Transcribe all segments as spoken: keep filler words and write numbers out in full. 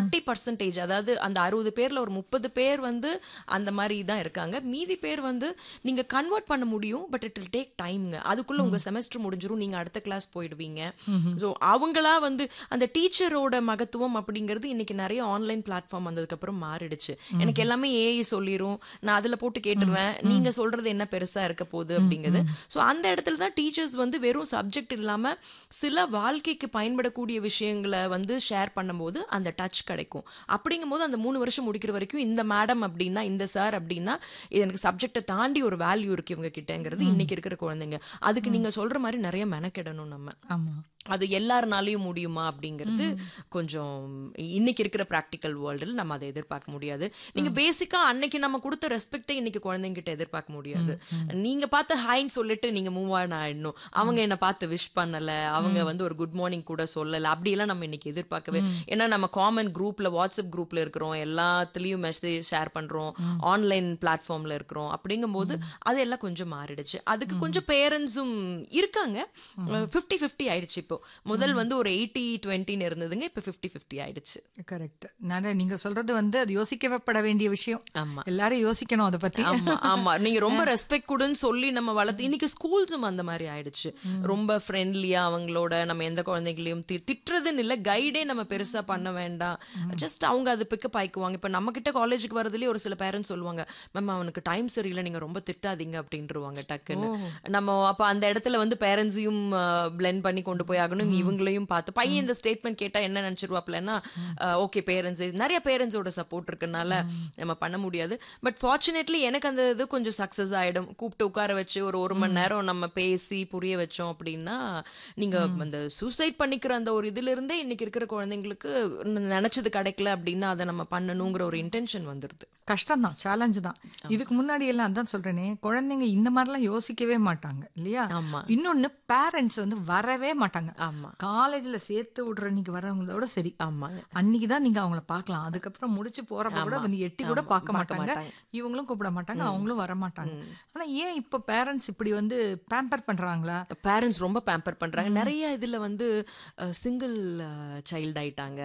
Thirty percentage அதாவது அந்த அறுபது பேர்ல ஒரு முப்பது பேர் வந்து அந்த மாதிரி தான் இருக்காங்க. மீதி பேர் வந்து நீங்க கன்வெர்ட் பண்ண முடியும், பட் இட் வில் டேக் டைம்ங்க. அதுக்குள்ள உங்க செமஸ்டர் முடிஞ்சிரும், நீங்க அடுத்த கிளாஸ் போயிடுவீங்க. ஸோ அவங்களா வந்து அந்த டீச்சரோட மகத்துவம் அப்படிங்கிறது இன்னைக்கு நிறைய ஆன்லைன் பிளாட்ஃபார்ம் வந்ததுக்கு அப்புறம் மாறிடுச்சு. எனக்கு எல்லாமே ஏஐ சொல்லிரும், நான் அதுல போட்டு கேட்டுருவேன், நீங்க சொல்றது என்ன பெருசா இருக்க போகுது அப்படிங்கிறது. ஸோ அந்த இடத்துல தான் டீச்சர்ஸ் வந்து வெறும் சப்ஜெக்ட் இல்லாம சில வாழ்க்கைக்கு பயன்படக்கூடிய விஷயங்களை வந்து ஷேர் பண்ணும்போது அந்த டச் கிடைக்கும். அப்படிங்கும்போது அந்த மூணு வருஷம் முடிக்கிற வரைக்கும் இந்த மேடம் அப்படின்னா, இந்த சார் அப்படின்னா, இது எனக்கு சப்ஜெக்டை தாண்டி ஒரு வேல்யூ இருக்கு இவங்க கிட்டங்கிறது இன்னைக்கு இருக்கிற குழந்தைங்க. அதுக்கு நீங்க சொல்ற மாதிரி நிறைய மெனக்கெடணும் நம்ம. ஆமா. அது எல்லாருனாலையும் முடியுமா அப்படிங்கிறது கொஞ்சம் இன்னைக்கு இருக்கிற ப்ராக்டிக்கல் வேர்ல்டில் நம்ம அதை எதிர்பார்க்க முடியாது. நீங்க பேசிக்கா அன்னைக்கு நம்ம கொடுத்த ரெஸ்பெக்டை இன்னைக்கு குழந்தைங்க கிட்ட எதிர்பார்க்க முடியாது. நீங்க பார்த்து ஹாய்ன்னு சொல்லிட்டு நீங்க மூவ் ஆன் ஆயிடணும். அவங்க என்ன பார்த்து விஷ் பண்ணல, அவங்க வந்து ஒரு குட் மார்னிங் கூட சொல்லல, அப்படியெல்லாம் நம்ம இன்னைக்கு எதிர்பார்க்கவே. ஏன்னா நம்ம காமன் குரூப்ல, வாட்ஸ்அப் குரூப்ல இருக்கிறோம், எல்லாத்துலயும் மெசேஜ் ஷேர் பண்றோம், ஆன்லைன் பிளாட்ஃபார்ம்ல இருக்கிறோம். அப்படிங்கும்போது அதெல்லாம் கொஞ்சம் மாறிடுச்சு. அதுக்கு கொஞ்சம் பேரண்ட்ஸும் இருக்காங்க. ஃபிஃப்டி ஃபிஃப்டி ஆயிடுச்சு. இப்போ முதல் வந்து ஒரு எயிட்டி டுவெண்ட்டின்னு இருந்ததுங்க, இப்போ ஃபிஃப்டி ஃபிஃப்டி ஆயிடுச்சு. கரெக்ட். நான் நீங்க சொல்றது வந்து அது யோசிக்கப்பட வேண்டிய விஷயம். ஆமா, எல்லாரும் யோசிக்கணும் அதை பத்தி. ஆமா ஆமா நீங்க ரொம்ப ரெஸ்பெக்ட் கொடுன்னு சொல்லி நம்ம வளர்த்து இன்னைக்கு ஸ்கூல்ஸும் அந்த மாதிரி ஆயிடுச்சு. ரொம்ப ஃப்ரெண்ட்லியா அவங்களோட நம்ம எந்த குழந்தைகளையும் திட்டுறதுன்னு இல்லை, கைடே நம்ம பெருசா பண்ண வேண்டாம், ஜஸ்ட் அவங்க அது பிக்கப் ஆயிக்குவாங்க. இப்போ நம்ம கிட்ட காலேஜுக்கு வரதுலேயே ஒரு சில பேரண்ட்ஸ் சொல்லுவாங்க, மேம் அவனுக்கு டைம் சரியில்லை, நீங்க ரொம்ப திட்டாதீங்க அப்படின்ட்டுருவாங்க டக்குன்னு. நம்ம அப்போ அந்த இடத்துல வந்து பேரண்ட்ஸையும் பிளெண்ட் பண்ணி கொண்டு போய் ஆகணும், இவங்களையும் பார்த்து. பையன் இந்த ஸ்டேட்மெண்ட் கேட்டா என்ன நினைச்சிருவாப்லன்னா, ஓகே பேரண்ட்ஸ் நிறைய பேரண்ட்ஸோட சப்போர்ட் இருக்கனால நம்ம பண்ண முடியாது. பட் ஃபார்ச்சுனேட்லி எனக்கு அந்த இது கொஞ்சம் சக்சஸ் ஆயிடும். கூப்பிட்டு உட்கார வச்சு ஒரு ஒரு மணி நேரம் நம்ம பேசி புரிய வச்சோம் அப்படின்னா, நீங்க அந்த சூசைட் பண்ணிக்கிற அந்த ஒரு இதுல இருந்தே இன்னைக்கு இருக்கிற குழந்தைங்களுக்கு நினைச்சது கிடைக்கல அப்படின்னா அதை நம்ம பண்ணணுங்கிற ஒரு இன்டென்ஷன் வந்துருது. கஷ்டம் தான், சேலஞ்ச் தான். இதுக்கு முன்னாடி எல்லாம் அதான் சொல்றேனே, குழந்தைங்க இந்த மாதிரிலாம் யோசிக்கவே மாட்டாங்க இல்லையா? இன்னொன்னு பேரண்ட்ஸ் வந்து வரவே மாட்டாங்க. ஆமா, காலேஜ்ல சேர்த்து விடுற நீங்க வரவங்களோட சரி, ஆமா அன்னைக்குதான் நீங்க அவங்கள பார்க்கலாம். அதுக்கப்புறம் முடிச்சு போறப்ப கூட வந்து எட்டி கூட பார்க்க மாட்டாங்க, இவங்களும் கூப்பிட மாட்டாங்க, அவங்களும் வர மாட்டாங்க. ஆனா ஏன் இப்ப பேரண்ட்ஸ் இப்படி வந்து பேம்பர் பண்றாங்களா? பேரண்ட்ஸ் ரொம்ப பேம்பர் பண்றாங்க. நிறைய இதுல வந்து சிங்கிள் சைல்டு ஆயிட்டாங்க.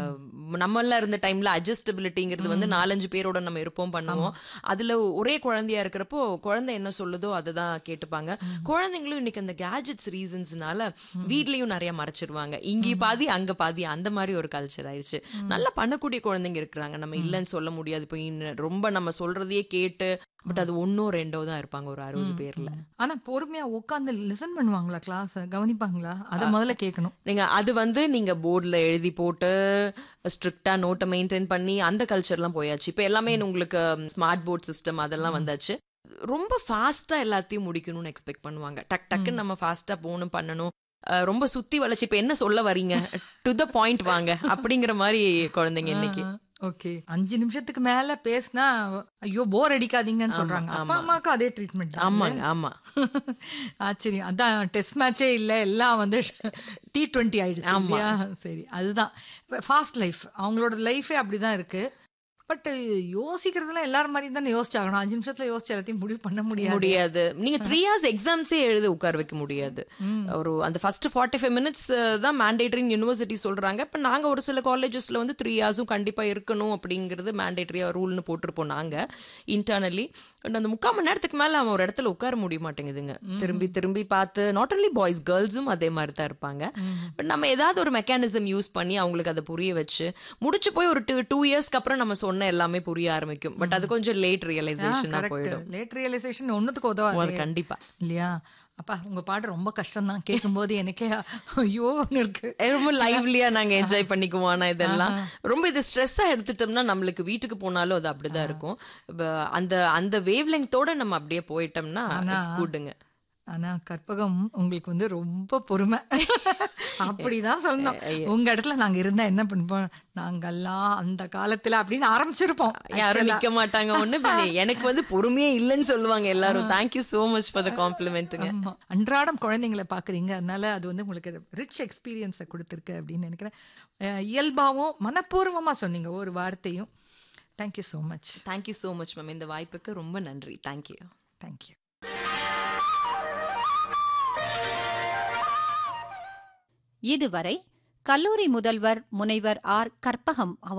நம்ம எல்லாம் இருந்த டைம்ல அட்ஜஸ்டபிலிட்டிங்கிறது வந்து நாலஞ்சு பேரோட நம்ம இருப்போம் பண்ணுவோம். அதுல ஒரே குழந்தையா இருக்கிறப்போ குழந்தை என்ன சொல்லுதோ அதை தான் கேட்டுப்பாங்க. குழந்தைங்களும் இன்னைக்கு அந்த கேஜெட்ஸ் ரீசன்ஸ்னால வீட்லயும் நிறைய மறைச்சிருவாங்க, இங்கே பாதி அங்க பாதி, அந்த மாதிரி ஒரு கல்ச்சர் ஆயிடுச்சு. நல்லா பண்ணக்கூடிய குழந்தைங்க இருக்கிறாங்க, நம்ம இல்லைன்னு சொல்ல முடியாது. இப்போ ரொம்ப நம்ம சொல்றதையே கேட்டு, பட் அது ஒன்னோ ரெண்டோ தான் இருப்பாங்க ஒரு அறுபது பேர்ல. ஆனா பொறுமையா உட்கார்ந்து லிசன் பண்ணுவாங்களா, கிளாஸ் கவனிப்பாங்களா? அதை முதல்ல கேட்கணும். நீங்க அது வந்து நீங்க போர்ட்ல எழுதி போட்டு ஸ்ட்ரிக்டா நோட்டை மெயின்டைன் பண்ணி அந்த கல்ச்சர்லாம் போயாச்சு. இப்போ எல்லாமே உங்களுக்கு ஸ்மார்ட் போர்ட் சிஸ்டம் அதெல்லாம் வந்தாச்சு. ரொம்ப ஃபாஸ்டா எல்லாத்தையும் முடிக்கணும்னு எக்ஸ்பெக்ட் பண்ணுவாங்க. டக் டக்குன்னு நம்ம ஃபாஸ்டா போகணும் பண்ணணும், ரொம்ப சுத்தி வளைச்சு இப்ப என்ன சொல்ல வரீங்க, டு த பாயிண்ட் வாங்க அப்படிங்கிற மாதிரி குழந்தைங்க இன்னைக்கு. ஓகே, அஞ்சு நிமிஷத்துக்கு மேல பேசினா ஐயோ போர் அடிக்காதீங்கன்னு சொல்றாங்க. அப்பா அம்மாவுக்கு அதே ட்ரீட்மெண்ட். ஆமாங்க, ஆமா. ஆச்சரியம். அதான் டெஸ்ட் மேட்சே இல்லை, எல்லாம் வந்து டி டுவெண்ட்டி ஆயிடுச்சு. சரி, அதுதான் ஃபாஸ்ட் லைஃப், அவங்களோட லைஃபே அப்படிதான் இருக்கு. பட் யோசிக்கிறதுலாம் எல்லாரும் மாதிரி தானே யோசிச்சாகணும். அஞ்சு நிமிஷத்துல யோசிச்சு எல்லாத்தையும் முடிவு பண்ண முடியாது முடியாது நீங்க த்ரீ ஹவர்ஸ் எக்ஸாம்ஸே எழுத உட்கார வைக்க முடியாது. ஒரு அந்த ஃபர்ஸ்ட் ஃபார்ட்டி ஃபைவ் மினிட்ஸ் தான் மேண்டேட்டரின்னு யூனிவர்சிட்டி சொல்றாங்க. இப்போ நாங்க ஒரு சில காலேஜஸ்ல வந்து த்ரீ ஹவர்ஸும் கண்டிப்பா இருக்கணும் அப்படிங்கிறது மேண்டேட்டரியா ரூல்னு போட்டிருப்போம் நாங்க இன்டர்னலி. அந்த முக்கால் மணி நேரத்துக்கு மேல அவன் ஒரு இடத்துல உட்கார முடிய மாட்டேங்குதுங்க. திரும்பி திரும்பி பார்த்து, நாட் ஒன்லி பாய்ஸ் கேர்ள்ஸும் அதே மாதிரி தான் இருப்பாங்க. பட் நம்ம ஏதாவது ஒரு மெக்கானிசம் யூஸ் பண்ணி அவங்களுக்கு அதை புரிய வச்சு முடிச்சு போய் ஒரு டூ டூ இயர்ஸ்க்கு அப்புறம் நம்ம சொன்ன எல்லாமே புரிய ஆரம்பிக்கும். பட் அது கொஞ்சம் லேட் ரியலைசேஷனா போயிடும். லேட் ரியலைசேஷன் ஒன்னுத்துக்கு உதவாது கண்டிப்பா இல்லையா? அப்பா உங்க பாட்டு ரொம்ப கஷ்டம் தான், கேட்கும்போது எனக்கே ஐயோ இருக்கு. ரொம்ப லைவ்லியா நாங்க என்ஜாய் பண்ணிக்குவோம். ஆனா இதெல்லாம் ரொம்ப இது ஸ்ட்ரெஸ்ஸா எடுத்துட்டோம்னா நம்மளுக்கு வீட்டுக்கு போனாலும் அது அப்படிதான் இருக்கும். அந்த அந்த வேவ் லெங்தோட நம்ம அப்படியே போயிட்டோம்னா கூடுங்க. ஆனா கற்பகம் உங்களுக்கு வந்து ரொம்ப பொறுமை, அப்படிதான் சொல்லணும். உங்க இடத்துல நாங்க இருந்தா என்ன பண்ணுவோம், நாங்கெல்லாம் அந்த காலத்துல அப்படின்னு ஆரம்பிச்சிருப்போம். யாரும் நிக்க மாட்டாங்க ஒண்ணு. எனக்கு வந்து பொறுமையே இல்லைன்னு சொல்லுவாங்க எல்லாரும். Thank you so much for the காம்ப்ளிமெண்ட்டுங்க. அன்றாடம் குழந்தைங்களை பாக்குறீங்க, அதனால அது வந்து உங்களுக்கு ரிச் எக்ஸ்பீரியன்ஸை கொடுத்துருக்கு அப்படின்னு நினைக்கிறேன். இயல்பாவும் மனப்பூர்வமா சொன்னீங்க ஒரு வார்த்தையும். Thank you so much. Thank you so much ma'am, இந்த வாய்ப்புக்கு ரொம்ப நன்றி. தேங்க்யூ. தேங்க்யூ. இதுவரை கல்லூரி முதல்வர் முனைவர் ஆர் கற்பகம்